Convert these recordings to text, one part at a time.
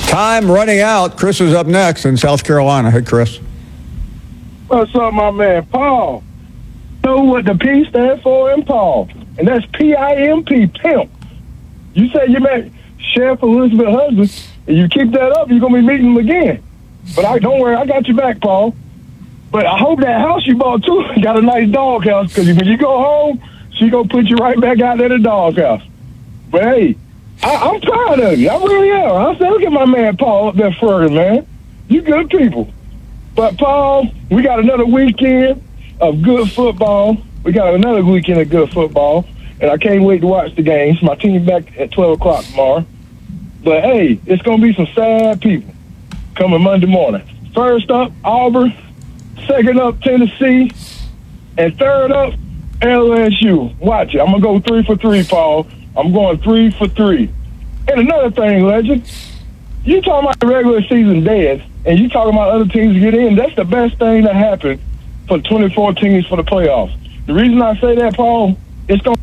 Time running out. Chris is up next in South Carolina. Hey, Chris. What's up, my man? Paul. You know what the P stands for in Paul? And that's P-I-M-P, pimp. You say you met Chef Elizabeth husband, and you keep that up, you're going to be meeting him again. But don't worry, I got your back, Paul. But I hope that house you bought, too, got a nice doghouse, because when you go home, she going to put you right back out there in the doghouse. But, hey, I'm proud of you. I really am. I said, look at my man Paul up there further, man. You good people. But, Paul, we got another weekend of good football. We got another weekend of good football. And I can't wait to watch the games. My team back at 12 o'clock tomorrow. But, hey, it's going to be some sad people coming Monday morning. First up, Auburn. Second up, Tennessee. And third up, LSU. Watch it. I'm going to go 3 for 3, Paul. I'm going 3 for 3. And another thing, Legend, you talking about the regular season dead, and you talking about other teams to get in. That's the best thing that happened for 24 teams for the playoffs. The reason I say that, Paul, it's going to,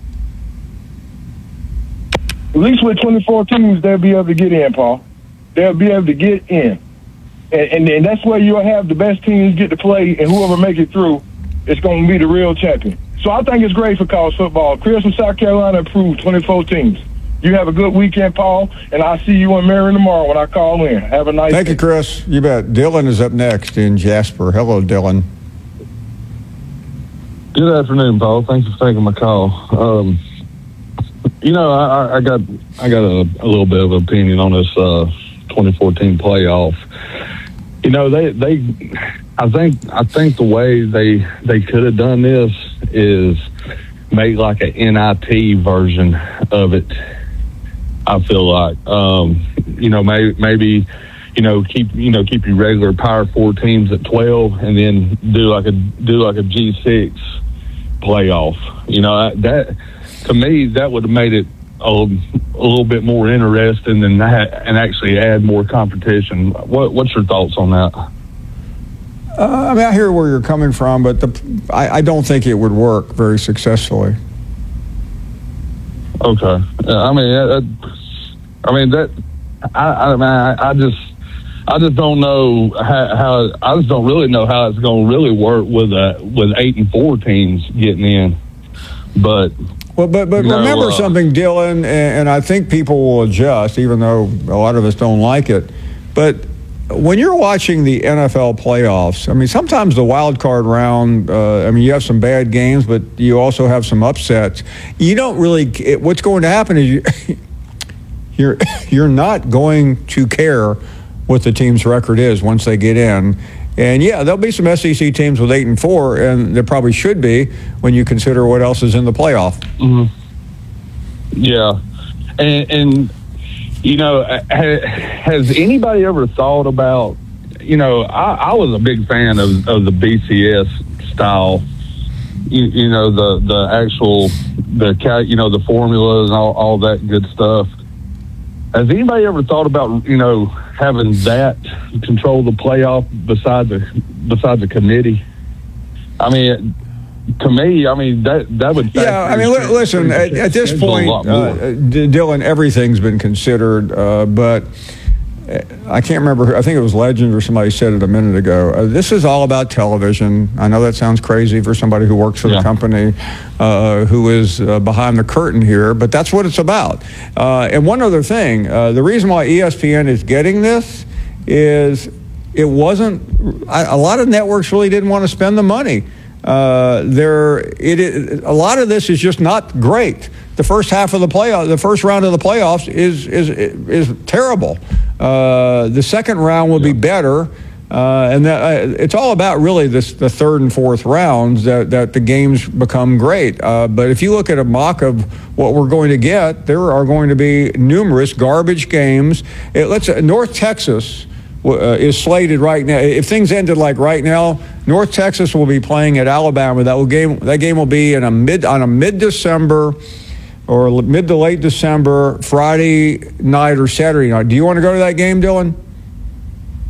at least with 24 teams, they'll be able to get in, Paul. They'll be able to get in. And that's where you'll have the best teams get to play, and whoever make it through is going to be the real champion. So I think it's great for college football. Chris from South Carolina approved 24 teams. You have a good weekend, Paul, and I'll see you in Marion tomorrow when I call in. Have a nice day. Thank you, Chris. You bet. Dylan is up next in Jasper. Hello, Dylan. Good afternoon, Paul. Thanks for taking my call. I got a little bit of opinion on this 2014 playoff. You know, I think the way they could have done this is make like an NIT version of it. I feel like, maybe keep your regular Power 4 teams at 12, and then do like a G6 playoff. You know, that to me that would have made it a little bit more interesting than that, and actually add more competition. What's your thoughts on that? I hear where you're coming from, but I don't think it would work very successfully. Okay. I just don't know how. I just don't really know how it's going to really work with 8 and 4 teams getting in. But remember something, Dylan, and I think people will adjust, even though a lot of us don't like it. But when you're watching the NFL playoffs, I mean, sometimes the wild card round, you have some bad games, but you also have some upsets. You don't really, what's going to happen is you're not going to care what the team's record is once they get in. And yeah, there'll be some SEC teams with 8 and 4, and there probably should be when you consider what else is in the playoff. Mm-hmm. Yeah, and has anybody ever thought about? I was a big fan of the BCS style. The actual the formulas and all that good stuff. Has anybody ever thought about having that control the playoff besides the committee? I mean, to me, that would. Yeah, listen. At this point, Dylan, everything's been considered, but I can't remember. I think it was Legend or somebody said it a minute ago. This is all about television. I know that sounds crazy for somebody who works for the company, who is behind the curtain here, but that's what it's about. And one other thing, the reason why ESPN is getting this is it wasn't. A lot of networks really didn't want to spend the money. A lot of this is just not great. The first half of the playoff, the first round of the playoffs is terrible. The second round will be better, and it's all about really the third and fourth rounds that the games become great. But if you look at a mock of what we're going to get, there are going to be numerous garbage games. North Texas is slated right now. If things ended like right now, North Texas will be playing at Alabama. That game will be on a mid-December or mid to late December, Friday night or Saturday night. Do you want to go to that game, Dylan?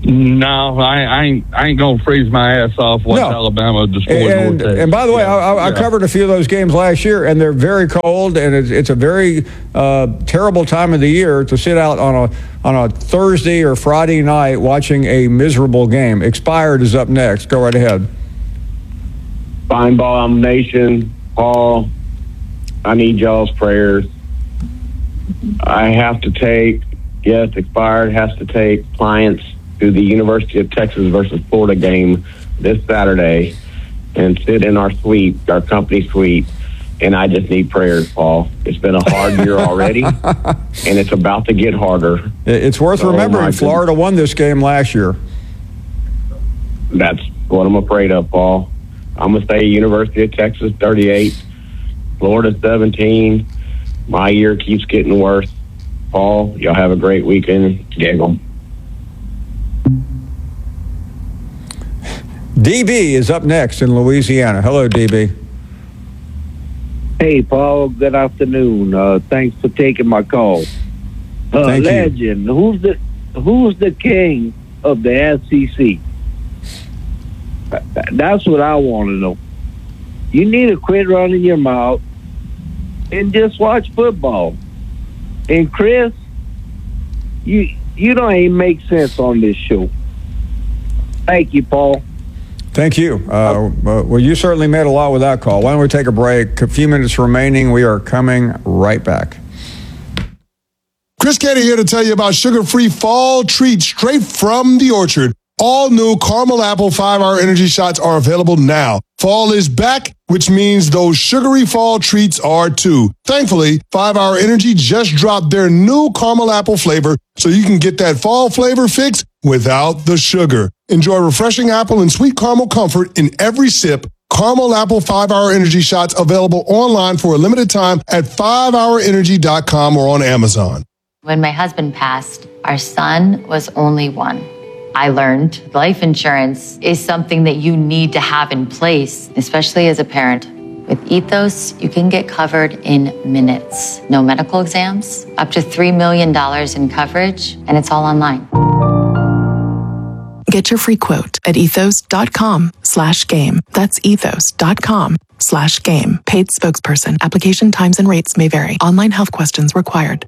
No, I ain't gonna freeze my ass off once Alabama destroys North Texas. And by the way, I covered a few of those games last year, and they're very cold, and it's a very terrible time of the year to sit out on a Thursday or Friday night watching a miserable game. Expired is up next. Go right ahead. Fine Ball Nation, Paul, I need y'all's prayers. I have to take, Expired has to take clients to the University of Texas versus Florida game this Saturday and sit in our suite, our company suite, and I just need prayers, Paul. It's been a hard year already, and it's about to get harder. It's worth remembering Florida won this game last year. That's what I'm afraid of, Paul. I'm going to say University of Texas 38, Florida 17. My year keeps getting worse. Paul, y'all have a great weekend. Giggle. DB is up next in Louisiana. Hello, DB. Hey, Paul. Good afternoon. Thanks for taking my call. Thank Legend, you. Who's the king of the SEC? That's what I want to know. You need to quit running your mouth and just watch football. And Chris, you don't even make sense on this show. Thank you, Paul. Thank you. Well, you certainly made a lot with that call. Why don't we take a break? A few minutes remaining. We are coming right back. Chris Canty here to tell you about sugar-free fall treats straight from the orchard. All new caramel apple 5-hour energy shots are available now. Fall is back, which means those sugary fall treats are too. Thankfully, 5-hour energy just dropped their new caramel apple flavor, so you can get that fall flavor fix without the sugar. Enjoy refreshing apple and sweet caramel comfort in every sip. Caramel apple 5-hour energy shots available online for a limited time at 5hourenergy.com or on Amazon. When my husband passed, our son was only one. I learned life insurance is something that you need to have in place, especially as a parent. With Ethos, you can get covered in minutes. No medical exams, up to $3 million in coverage, and it's all online. Get your free quote at ethos.com/game. That's ethos.com/game. Paid spokesperson. Application times and rates may vary. Online health questions required.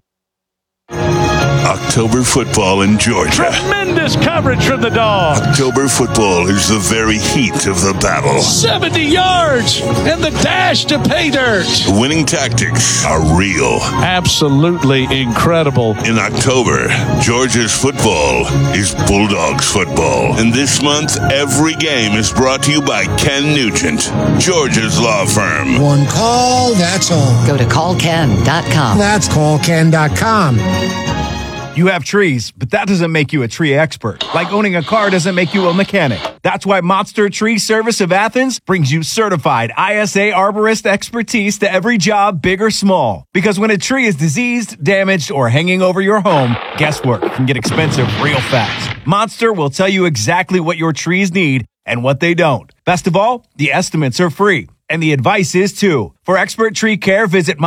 October football in Georgia. Tremendous coverage from the Dogs. October football is the very heat of the battle. 70 yards and the dash to pay dirt. The winning tactics are real. Absolutely incredible. In October, Georgia's football is Bulldogs football. And this month, every game is brought to you by Ken Nugent, Georgia's law firm. One call, that's all. Go to callken.com. That's callken.com. You have trees, but that doesn't make you a tree expert. Like owning a car doesn't make you a mechanic. That's why Monster Tree Service of Athens brings you certified ISA arborist expertise to every job, big or small. Because when a tree is diseased, damaged, or hanging over your home, guesswork can get expensive real fast. Monster will tell you exactly what your trees need and what they don't. Best of all, the estimates are free. And the advice is too. For expert tree care, visit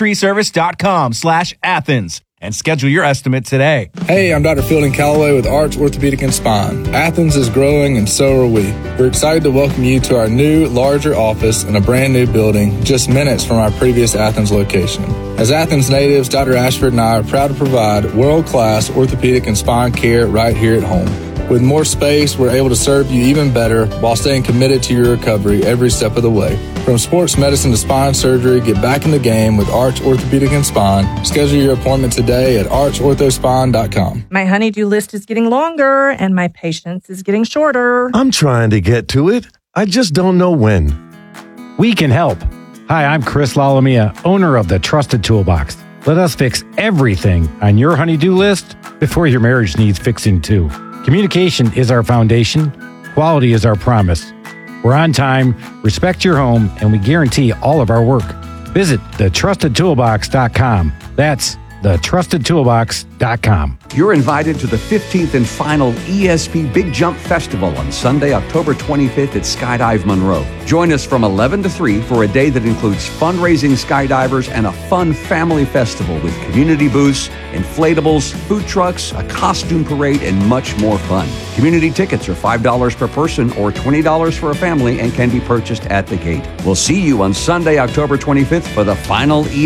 monstertreeservice.com/Athens. And schedule your estimate today. Hey, I'm Dr. Fielding Calloway with Arch Orthopedic and Spine. Athens is growing and so are we. We're excited to welcome you to our new, larger office in a brand new building just minutes from our previous Athens location. As Athens natives, Dr. Ashford and I are proud to provide world-class orthopedic and spine care right here at home. With more space, we're able to serve you even better while staying committed to your recovery every step of the way. From sports medicine to spine surgery, get back in the game with Arch Orthopedic and Spine. Schedule your appointment today at archorthospine.com. My honey-do list is getting longer and my patience is getting shorter. I'm trying to get to it. I just don't know when. We can help. Hi, I'm Chris Lalamia, owner of the Trusted Toolbox. Let us fix everything on your honey-do list before your marriage needs fixing too. Communication is our foundation. Quality is our promise. We're on time, respect your home, and we guarantee all of our work. Visit thetrustedtoolbox.com. That's thetrustedtoolbox.com. You're invited to the 15th and final ESP Big Jump Festival on Sunday, October 25th at Skydive Monroe. Join us from 11 to 3 for a day that includes fundraising skydivers and a fun family festival with community booths, inflatables, food trucks, a costume parade, and much more fun. Community tickets are $5 per person or $20 for a family and can be purchased at the gate. We'll see you on Sunday, October 25th for the final